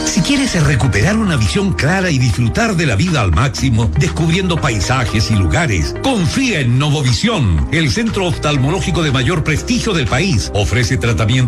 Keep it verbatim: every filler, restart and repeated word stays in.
Si quieres recuperar una visión clara y disfrutar de la vida al máximo, descubriendo paisajes y lugares, confía en Novovisión, el centro oftalmológico de mayor prestigio del país. Ofrece tratamiento